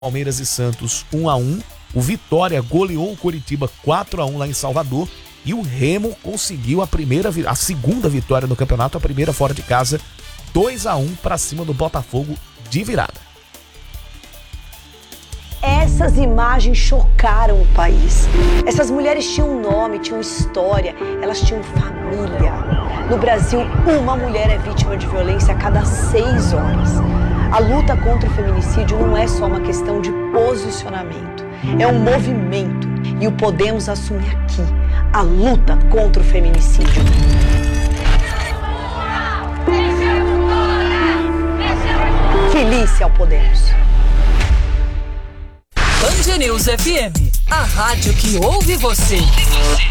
Palmeiras e Santos 1-1. O Vitória goleou o Coritiba 4-1 lá em Salvador. E o Remo conseguiu a segunda vitória no campeonato, a primeira fora de casa, 2-1 para cima do Botafogo de virada. Essas imagens chocaram o país. Essas mulheres tinham nome, tinham história, elas tinham família. No Brasil, uma mulher é vítima de violência a cada 6 horas. A luta contra o feminicídio não é só uma questão de posicionamento, é um movimento e o podemos assumir aqui, a luta contra o feminicídio. Felícia ao Podemos. Band News FM, a rádio que ouve você.